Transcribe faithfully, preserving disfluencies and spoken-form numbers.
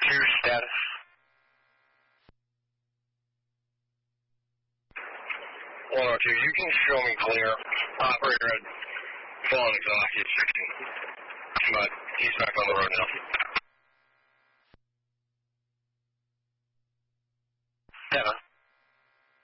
two status. one oh two, you can show me clear. Operator had full on exhaust, he's fixing. But he's back on the road now.